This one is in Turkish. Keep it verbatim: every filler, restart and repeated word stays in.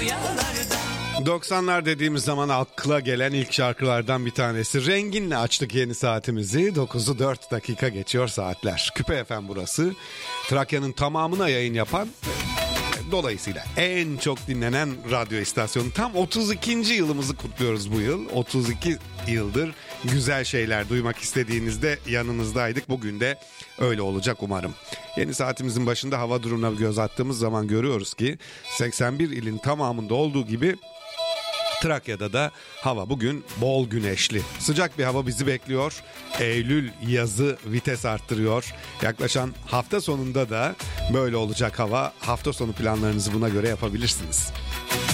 doksanlar dediğimiz zaman akla gelen ilk şarkılardan bir tanesi. Rengin'le açtık yeni saatimizi. dokuzu dört dakika geçiyor saatler. Küpe F M burası. Trakya'nın tamamına yayın yapan, dolayısıyla en çok dinlenen radyo istasyonu. Tam otuz ikinci yılımızı kutluyoruz bu yıl. otuz iki yıldır güzel şeyler duymak istediğinizde yanınızdaydık. Bugün de öyle olacak umarım. Yeni saatimizin başında hava durumuna göz attığımız zaman görüyoruz ki seksen bir ilin tamamında olduğu gibi Trakya'da da hava bugün bol güneşli. Sıcak bir hava bizi bekliyor. Eylül yazı vites arttırıyor. Yaklaşan hafta sonunda da böyle olacak hava. Hafta sonu planlarınızı buna göre yapabilirsiniz.